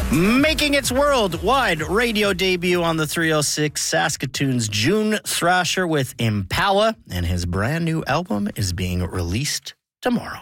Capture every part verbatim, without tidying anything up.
Making its worldwide radio debut on the three oh six, Saskatoon's June Thrasher with Impala, and his brand new album is being released tomorrow.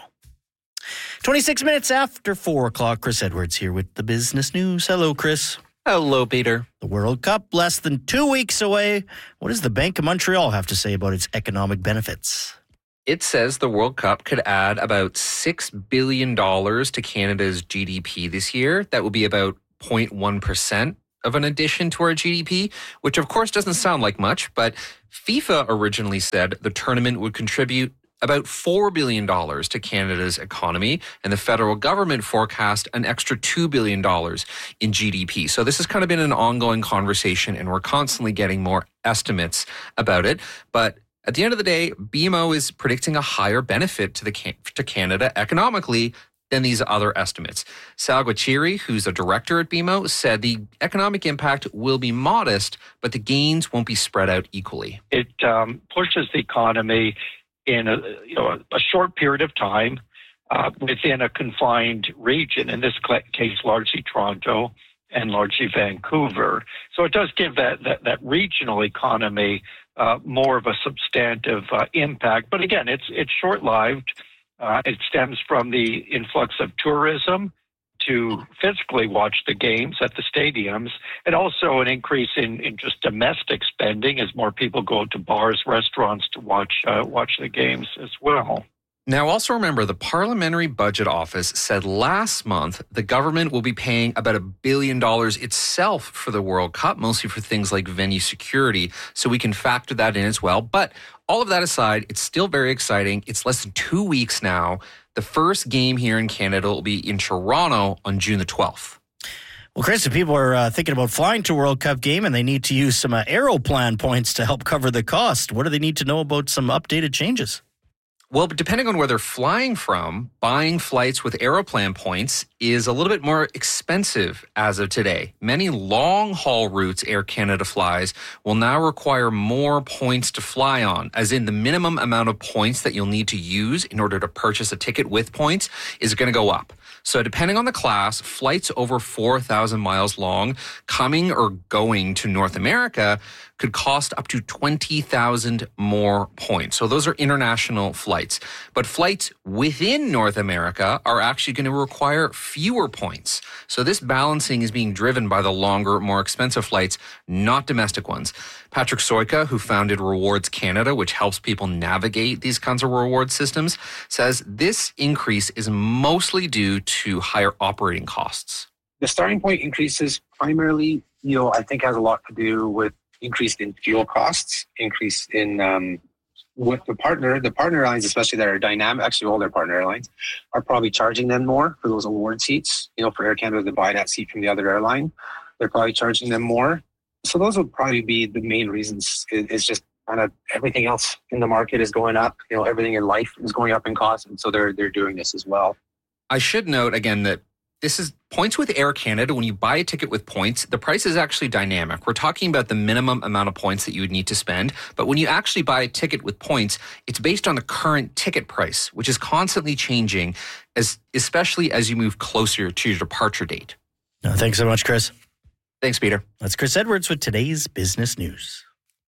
twenty-six minutes after four o'clock, Chris Edwards here with the business news. Hello, Chris. Hello, Peter. The World Cup less than two weeks away. What does the Bank of Montreal have to say about its economic benefits? It says the World Cup could add about six billion dollars to Canada's G D P this year. That would be about zero point one percent of an addition to our G D P, which of course doesn't sound like much, but FIFA originally said the tournament would contribute about four billion dollars to Canada's economy, and the federal government forecast an extra two billion dollars in G D P. So this has kind of been an ongoing conversation, and we're constantly getting more estimates about it. But at the end of the day, B M O is predicting a higher benefit to the to Canada economically than these other estimates. Sal Gualtieri, who's a director at B M O, said the economic impact will be modest, but the gains won't be spread out equally. It um, pushes the economy in a you know a, a short period of time uh, within a confined region. In this case, largely Toronto and largely Vancouver. So it does give that that, that regional economy Uh, more of a substantive uh, impact. But again, it's it's short-lived. Uh, it stems from the influx of tourism to physically watch the games at the stadiums, and also an increase in, in just domestic spending as more people go to bars, restaurants to watch uh, watch the games as well. Now, also remember, the Parliamentary Budget Office said last month the government will be paying about a billion dollars itself for the World Cup, mostly for things like venue security. So we can factor that in as well. But all of that aside, it's still very exciting. It's less than two weeks now. The first game here in Canada will be in Toronto on June the twelfth. Well, Chris, if people are uh, thinking about flying to a World Cup game and they need to use some uh, Aeroplan points to help cover the cost, what do they need to know about some updated changes? Well, depending on where they're flying from, buying flights with Aeroplan points is a little bit more expensive as of today. Many long-haul routes Air Canada flies will now require more points to fly on, as in the minimum amount of points that you'll need to use in order to purchase a ticket with points is going to go up. So depending on the class, flights over four thousand miles long coming or going to North America could cost up to twenty thousand more points. So those are international flights. But flights within North America are actually going to require fewer points. So this balancing is being driven by the longer, more expensive flights, not domestic ones. Patrick Soika, who founded Rewards Canada, which helps people navigate these kinds of reward systems, says this increase is mostly due to higher operating costs. The starting point increases primarily, you know, I think has a lot to do with increase in fuel costs, increase in um, with the partner, the partner airlines, especially that are dynamic, actually all their partner airlines, are probably charging them more for those award seats. You know, for Air Canada to buy that seat from the other airline, they're probably charging them more. So those would probably be the main reasons. It's just kind of everything else in the market is going up. You know, everything in life is going up in cost, and so they're they're doing this as well. I should note again that this is points with Air Canada. When you buy a ticket with points, the price is actually dynamic. We're talking about the minimum amount of points that you would need to spend. But when you actually buy a ticket with points, it's based on the current ticket price, which is constantly changing, as especially as you move closer to your departure date. No, thanks so much, Chris. Thanks, Peter. That's Chris Edwards with today's business news.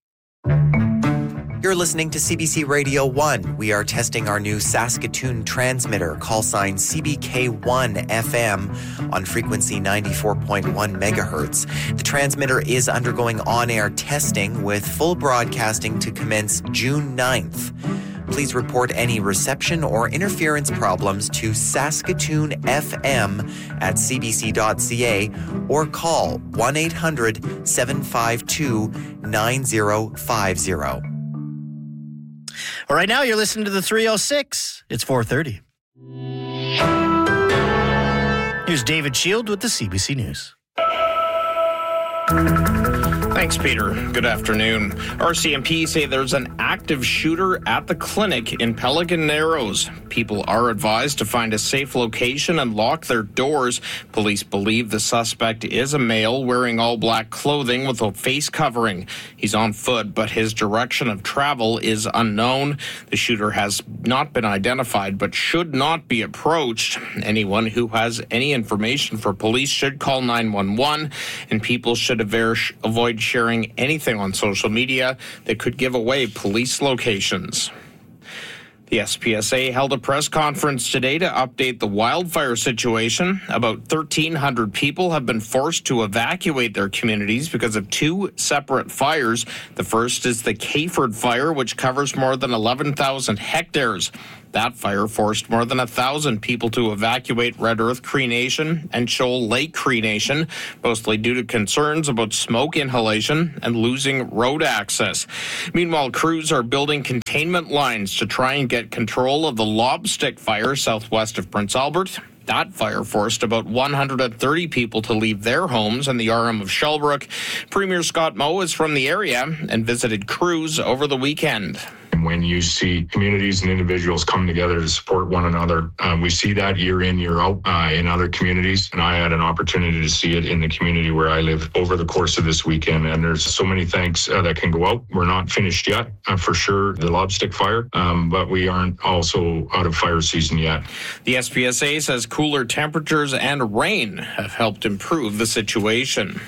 You're listening to C B C Radio one. We are testing our new Saskatoon transmitter, call sign C B K one F M, on frequency ninety-four point one megahertz. The transmitter is undergoing on-air testing with full broadcasting to commence June ninth. Please report any reception or interference problems to Saskatoon F M at c b c dot c a or call one eight hundred seven five two nine zero five zero. All right, now you're listening to the three oh six. It's four thirty. Here's David Shield with the C B C News. Thanks, Peter. Good afternoon. R C M P say there's an active shooter at the clinic in Pelican Narrows. People are advised to find a safe location and lock their doors. Police believe the suspect is a male wearing all black clothing with a face covering. He's on foot, but his direction of travel is unknown. The shooter has not been identified, but should not be approached. Anyone who has any information for police should call nine one one, and people should avoid sharing anything on social media that could give away police locations. The S P S A held a press conference today to update the wildfire situation. About thirteen hundred people have been forced to evacuate their communities because of two separate fires. The first is the Cayford Fire, which covers more than eleven thousand hectares. That fire forced more than one thousand people to evacuate Red Earth Cree Nation and Shoal Lake Cree Nation, mostly due to concerns about smoke inhalation and losing road access. Meanwhile, crews are building containment lines to try and get control of the Lobstick Fire southwest of Prince Albert. That fire forced about one hundred thirty people to leave their homes in the R M of Shellbrook. Premier Scott Moe is from the area and visited crews over the weekend. When you see communities and individuals come together to support one another, uh, we see that year in, year out uh, in other communities. And I had an opportunity to see it in the community where I live over the course of this weekend. And there's so many thanks uh, that can go out. We're not finished yet, uh, for sure, the Lobstick Fire, um, but we aren't also out of fire season yet. The S P S A says cooler temperatures and rain have helped improve the situation.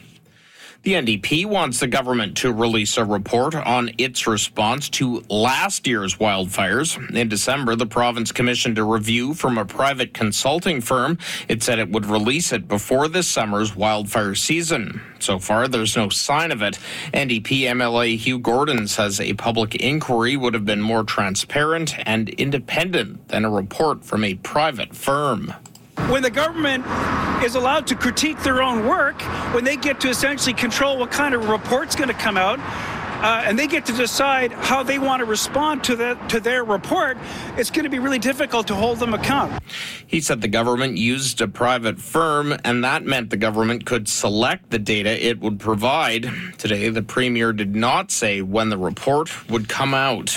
The N D P wants the government to release a report on its response to last year's wildfires. In December, the province commissioned a review from a private consulting firm. It said it would release it before this summer's wildfire season. So far, there's no sign of it. N D P M L A Hugh Gordon says a public inquiry would have been more transparent and independent than a report from a private firm. When the government is allowed to critique their own work, when they get to essentially control what kind of report's going to come out, uh, and they get to decide how they want to respond to the, to their report, it's going to be really difficult to hold them accountable. He said the government used a private firm, and that meant the government could select the data it would provide. Today, the Premier did not say when the report would come out.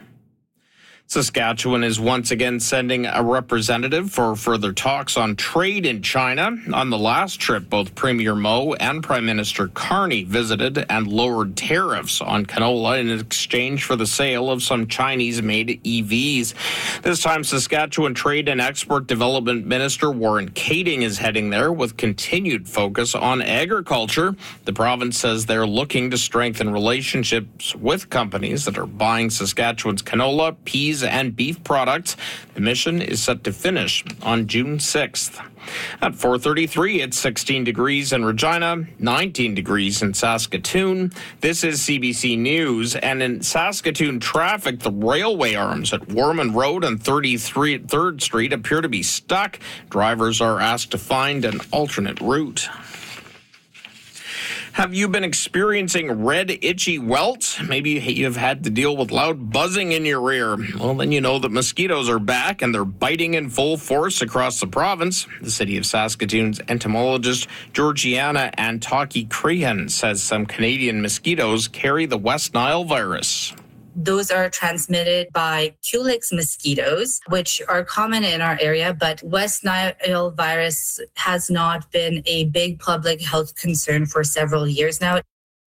Saskatchewan is once again sending a representative for further talks on trade in China. On the last trip, both Premier Moe and Prime Minister Carney visited and lowered tariffs on canola in exchange for the sale of some Chinese-made E Vs. This time, Saskatchewan Trade and Export Development Minister Warren Kading is heading there with continued focus on agriculture. The province says they're looking to strengthen relationships with companies that are buying Saskatchewan's canola, peas, and beef products. The mission is set to finish on June sixth. At four thirty-three, it's sixteen degrees in Regina, nineteen degrees in Saskatoon. This is C B C News. And in Saskatoon traffic, the railway arms at Warman Road and thirty-third Street appear to be stuck. Drivers are asked to find an alternate route. Have you been experiencing red, itchy welts? Maybe you've had to deal with loud buzzing in your ear. Well, then you know that mosquitoes are back and they're biting in full force across the province. The City of Saskatoon's entomologist Georgiana Antaki-Crehan says some Canadian mosquitoes carry the West Nile virus. Those are transmitted by Culex mosquitoes, which are common in our area, but West Nile virus has not been a big public health concern for several years now.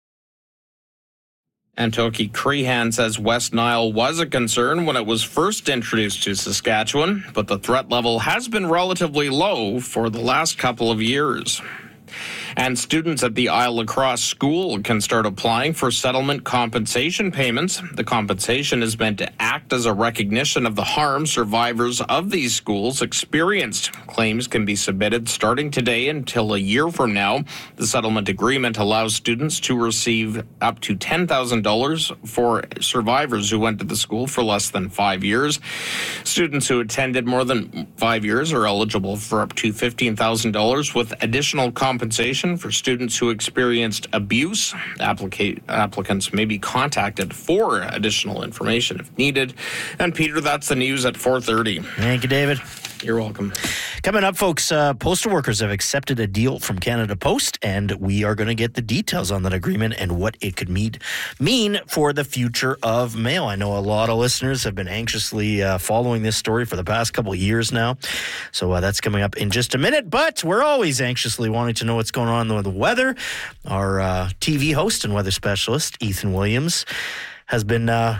Antaki-Crehan says West Nile was a concern when it was first introduced to Saskatchewan, but the threat level has been relatively low for the last couple of years. And students at the Isle Lacrosse School can start applying for settlement compensation payments. The compensation is meant to act as a recognition of the harm survivors of these schools experienced. Claims can be submitted starting today until a year from now. The settlement agreement allows students to receive up to ten thousand dollars for survivors who went to the school for less than five years. Students who attended more than five years are eligible for up to fifteen thousand dollars with additional compensation for students who experienced abuse. Applica- applicants may be contacted for additional information if needed. And Peter, that's the news at four thirty. Thank you, David. You're welcome. Coming up, folks, uh, postal workers have accepted a deal from Canada Post, and we are going to get the details on that agreement and what it could mean, mean for the future of mail. I know a lot of listeners have been anxiously uh, following this story for the past couple of years now, so uh, that's coming up in just a minute, but we're always anxiously wanting to know what's going on with the weather. Our uh, T V host and weather specialist, Ethan Williams, has been... Uh,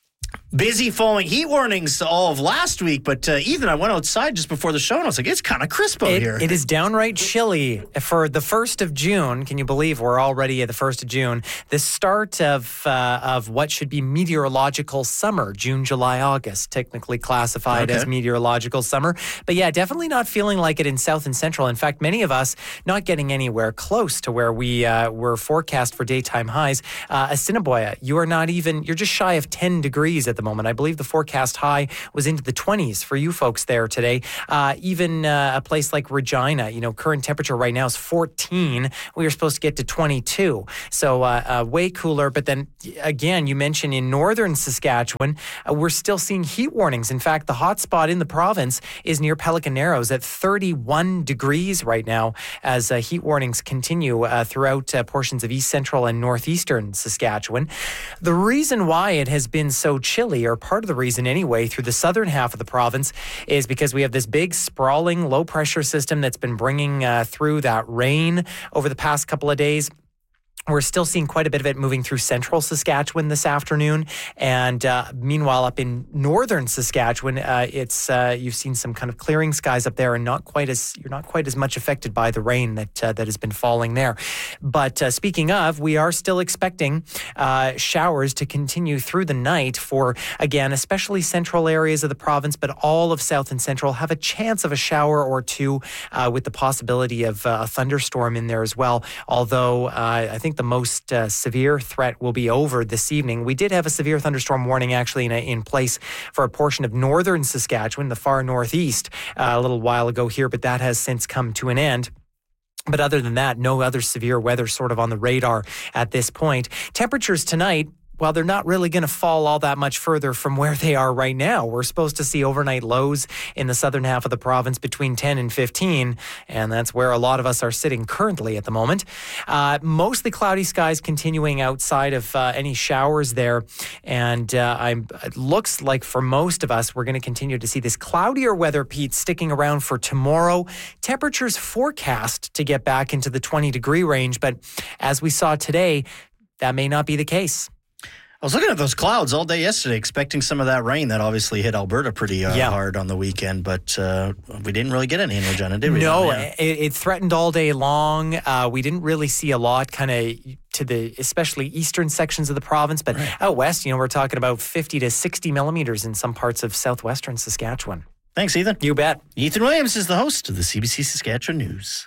busy following heat warnings all of last week, but uh, Ethan, I went outside just before the show and I was like, it's kind of crisp out it, here. It is downright chilly for the first of June. Can you believe we're already at the first of June? The start of uh, of what should be meteorological summer, June, July, August, technically classified Okay. as meteorological summer. But yeah, definitely not feeling like it in South and Central. In fact, many of us not getting anywhere close to where we uh, were forecast for daytime highs. Uh, Assiniboia, you are not even, you're just shy of ten degrees at the moment. I believe the forecast high was into the twenties for you folks there today. Uh, even uh, a place like Regina, you know, current temperature right now is fourteen. We were supposed to get to twenty-two. So uh, uh, way cooler. But then again, you mentioned in northern Saskatchewan, uh, we're still seeing heat warnings. In fact, the hot spot in the province is near Pelican Narrows at thirty-one degrees right now as uh, heat warnings continue uh, throughout uh, portions of east central and northeastern Saskatchewan. The reason why it has been so chilly, or part of the reason anyway, through the southern half of the province, is because we have this big sprawling low pressure system that's been bringing uh, through that rain over the past couple of days. We're still seeing quite a bit of it moving through central Saskatchewan this afternoon. And uh, meanwhile, up in northern Saskatchewan, uh, it's uh, you've seen some kind of clearing skies up there, and not quite as you're not quite as much affected by the rain that uh, that has been falling there. But uh, speaking of, we are still expecting uh, showers to continue through the night for, again, especially central areas of the province, but all of south and central have a chance of a shower or two uh, with the possibility of uh, a thunderstorm in there as well. Although uh, I think the most uh, severe threat will be over this evening. We did have a severe thunderstorm warning actually in, a, in place for a portion of northern Saskatchewan, the far northeast, uh, a little while ago here, but that has since come to an end. But other than that, no other severe weather sort of on the radar at this point. Temperatures tonight, well, they're not really going to fall all that much further from where they are right now. We're supposed to see overnight lows in the southern half of the province between ten and fifteen, and that's where a lot of us are sitting currently at the moment. Uh, mostly cloudy skies continuing outside of uh, any showers there, and uh, I'm, it looks like for most of us, we're going to continue to see this cloudier weather, Pete, sticking around for tomorrow. Temperatures forecast to get back into the twenty degree range, but as we saw today, that may not be the case. I was looking at those clouds all day yesterday, expecting some of that rain that obviously hit Alberta pretty uh, yeah. hard on the weekend, but uh, we didn't really get any in Regina, did we? No, yeah. it, it threatened all day long. Uh, we didn't really see a lot kind of to the especially eastern sections of the province, but right. out west, you know, we're talking about fifty to sixty millimeters in some parts of southwestern Saskatchewan. Thanks, Ethan. You bet. Ethan Williams is the host of the C B C Saskatchewan News.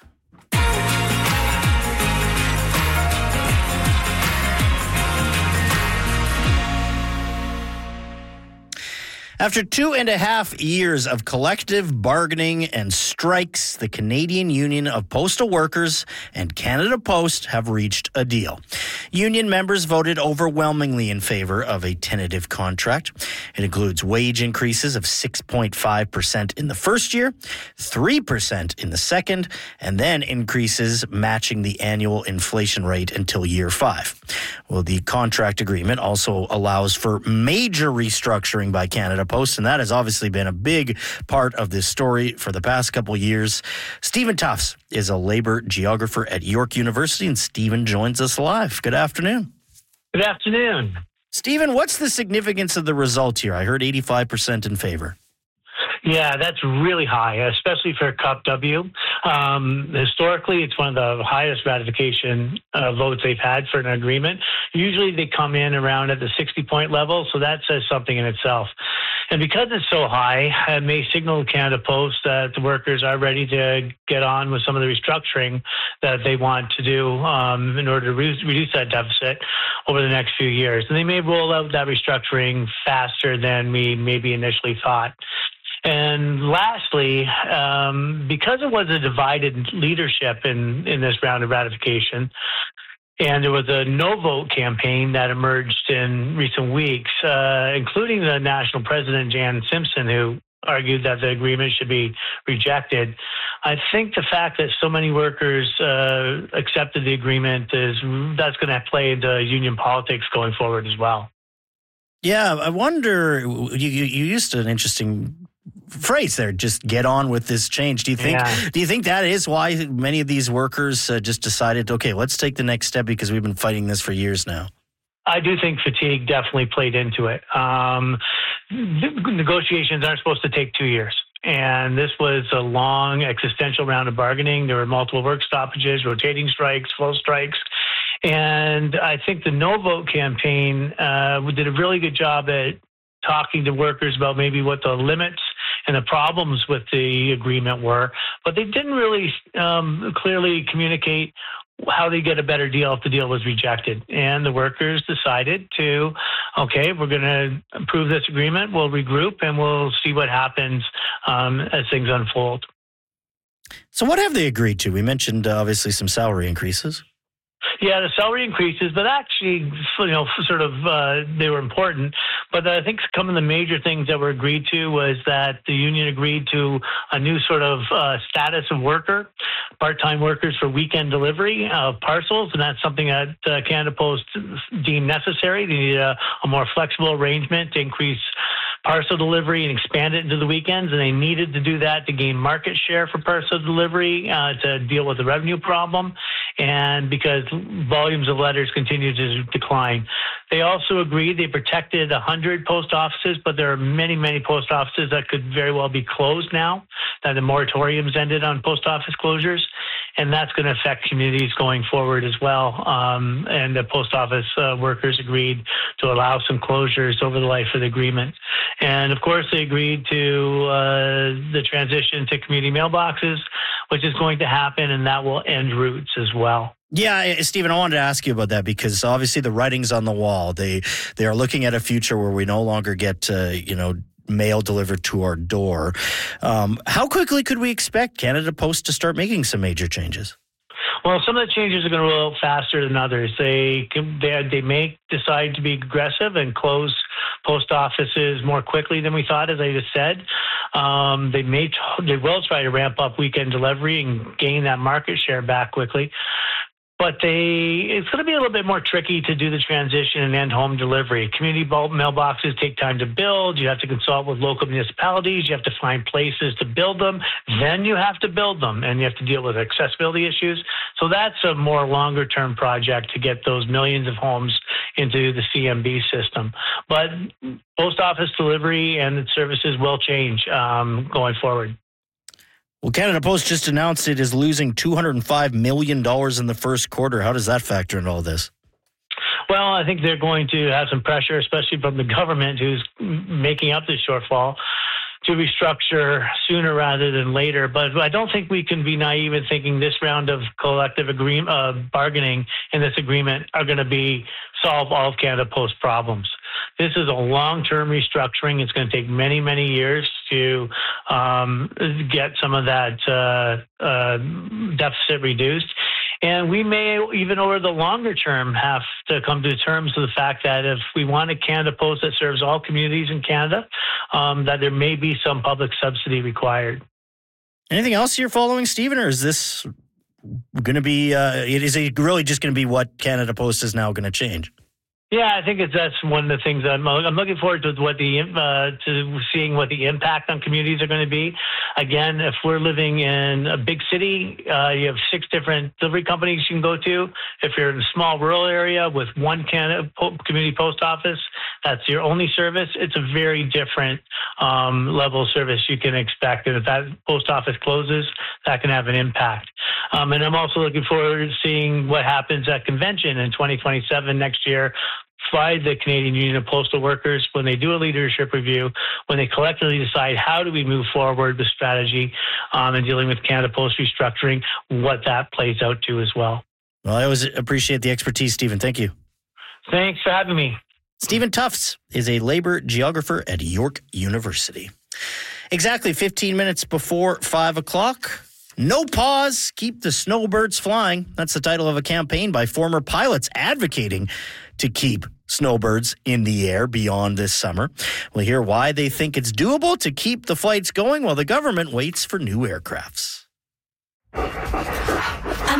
After two and a half years of collective bargaining and strikes, the Canadian Union of Postal Workers and Canada Post have reached a deal. Union members voted overwhelmingly in favor of a tentative contract. It includes wage increases of six point five percent in the first year, three percent in the second, and then increases matching the annual inflation rate until year five. Well, the contract agreement also allows for major restructuring by Canada Post, and that has obviously been a big part of this story for the past couple of years. Stephen Tufts is a labor geographer at York University, and Stephen joins us live. Good afternoon. Good afternoon. Stephen, what's the significance of the result here? I heard eighty-five percent in favor. Yeah, that's really high, especially for C U P W. Um, historically, it's one of the highest ratification uh, votes they've had for an agreement. Usually they come in around at the sixty-point level, so that says something in itself. And because it's so high, it may signal to Canada Post that the workers are ready to get on with some of the restructuring that they want to do um, in order to re- reduce that deficit over the next few years. And they may roll out that restructuring faster than we maybe initially thought. And lastly, um, because it was a divided leadership in, in this round of ratification, and there was a no vote campaign that emerged in recent weeks, uh, including the national president, Jan Simpson, who argued that the agreement should be rejected. I think the fact that so many workers uh, accepted the agreement is that's going to play into union politics going forward as well. Yeah, I wonder, you, you, you used an interesting phrase there, just get on with this change. Do you think Yeah. do you think that is why many of these workers uh, just decided, okay, let's take the next step because we've been fighting this for years now? I do think fatigue definitely played into it. Um, negotiations aren't supposed to take two years. And this was a long existential round of bargaining. There were multiple work stoppages, rotating strikes, full strikes. And I think the No Vote campaign uh, did a really good job at talking to workers about maybe what the limits and the problems with the agreement were, but they didn't really um, clearly communicate how they get a better deal if the deal was rejected. And the workers decided to, okay, we're going to approve this agreement, we'll regroup, and we'll see what happens um, as things unfold. So what have they agreed to? We mentioned, uh, obviously, some salary increases. Yeah, the salary increases, but actually, you know, sort of, uh, they were important. But I think some of the major things that were agreed to was that the union agreed to a new sort of uh, status of worker, part-time workers for weekend delivery of parcels, and that's something that uh, Canada Post deemed necessary. They needed a, a more flexible arrangement to increase parcel delivery and expand it into the weekends, and they needed to do that to gain market share for parcel delivery uh, to deal with the revenue problem, and because volumes of letters continue to decline. They also agreed they protected one hundred post offices, but there are many, many post offices that could very well be closed now, that the moratoriums ended on post office closures, and that's going to affect communities going forward as well. Um, and the post office uh, workers agreed to allow some closures over the life of the agreement. And of course, they agreed to uh, the transition to community mailboxes, which is going to happen, and that will end routes as well. Yeah, Stephen, I wanted to ask you about that because obviously the writing's on the wall. They they are looking at a future where we no longer get, uh, you know, mail delivered to our door. Um, how quickly could we expect Canada Post to start making some major changes? Well, some of the changes are going to roll out faster than others. They they they may decide to be aggressive and close post offices more quickly than we thought, as I just said. Um, they may they will try to ramp up weekend delivery and gain that market share back quickly. But they, it's going to be a little bit more tricky to do the transition and end home delivery. Community mailboxes take time to build. You have to consult with local municipalities. You have to find places to build them. Then you have to build them, and you have to deal with accessibility issues. So that's a more longer-term project to get those millions of homes into the C M B system. But post office delivery and its services will change um, going forward. Well, Canada Post just announced it is losing two hundred five million dollars in the first quarter. How does that factor into all this? Well, I think they're going to have some pressure, especially from the government, who's making up this shortfall, to restructure sooner rather than later. But I don't think we can be naive in thinking this round of collective agreement, uh, bargaining in this agreement are going to be solve all of Canada Post problems. This is a long-term restructuring. It's going to take many, many years to um, get some of that uh, uh, deficit reduced. And we may, even over the longer term, have to come to terms with the fact that if we want a Canada Post that serves all communities in Canada, um, that there may be some public subsidy required. Anything else you're following, Stephen, or is this going to be, uh, it is it really just going to be what Canada Post is now going to change? Yeah, I think it's, that's one of the things I'm, I'm looking forward to what the uh, to seeing what the impact on communities are going to be. Again, if we're living in a big city, uh, you have six different delivery companies you can go to. If you're in a small rural area with one Canada community post office, that's your only service. It's a very different um, level of service you can expect. And if that post office closes, that can have an impact. Um, and I'm also looking forward to seeing what happens at convention in twenty twenty-seven next year by the Canadian Union of Postal Workers when they do a leadership review, when they collectively decide how do we move forward with strategy um, and dealing with Canada Post restructuring, what that plays out to as well. Well, I always appreciate the expertise, Stephen. Thank you. Thanks for having me. Stephen Tufts is a labor geographer at York University. Exactly fifteen minutes before five o'clock. No pause, keep the snowbirds flying. That's the title of a campaign by former pilots advocating to keep snowbirds in the air beyond this summer. We'll hear why they think it's doable to keep the flights going while the government waits for new aircrafts.